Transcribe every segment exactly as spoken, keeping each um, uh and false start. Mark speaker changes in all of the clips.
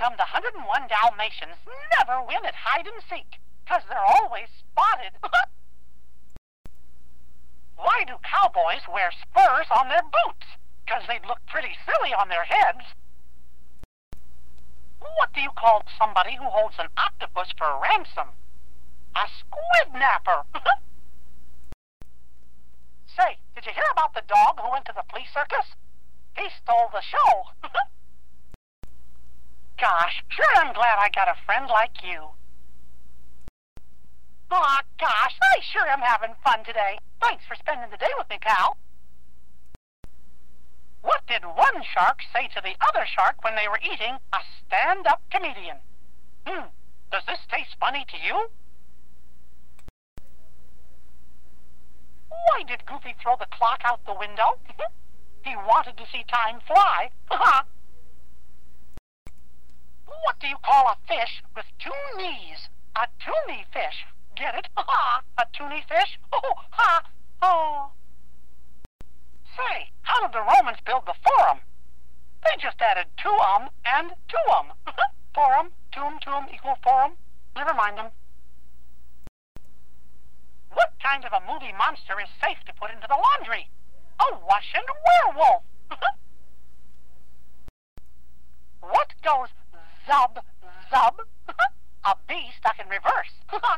Speaker 1: come the one hundred and one Dalmatians never win at hide and seek, 'cause they're always spotted. Why do cowboys wear spurs on their boots? 'Cause they'd look pretty silly on their heads. What do you call somebody who holds an octopus for ransom? A squid napper. Say, did you hear about the dog who went to the flea circus? He stole the show. Gosh, sure I'm glad I got a friend like you. Aw, gosh, I sure am having fun today. Thanks for spending the day with me, pal. What did one shark say to the other shark when they were eating a stand-up comedian? Hmm, does this taste funny to you? Why did Goofy throw the clock out the window? He wanted to see time fly. What do you call a fish with two knees? A toonie fish. Get it? A toonie fish? Oh, ha! Oh. Say, how did the Romans build the Forum? They just added tuum and tuum. Forum, tuum, tuum equal forum. Never mind them. What kind of a movie monster is safe to put into the laundry? A Russian werewolf. What goes zub, zub? A bee stuck in reverse.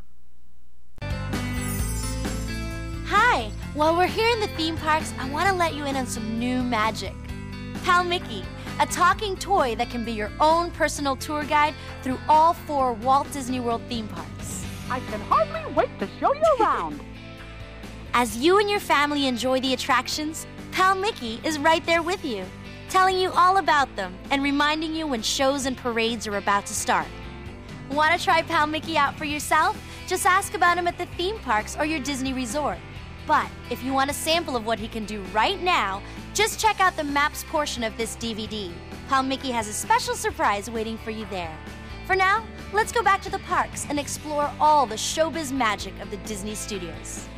Speaker 2: Hi! While we're here in the theme parks, I want to let you in on some new magic. Pal Mickey, a talking toy that can be your own personal tour guide through all four Walt Disney World theme parks.
Speaker 3: I can hardly wait to show you around.
Speaker 2: As you and your family enjoy the attractions, Pal Mickey is right there with you, telling you all about them and reminding you when shows and parades are about to start. Want to try Pal Mickey out for yourself? Just ask about him at the theme parks or your Disney resort. But if you want a sample of what he can do right now, just check out the Maps portion of this D V D. Pal Mickey has a special surprise waiting for you there. For now, let's go back to the parks and explore all the showbiz magic of the Disney Studios.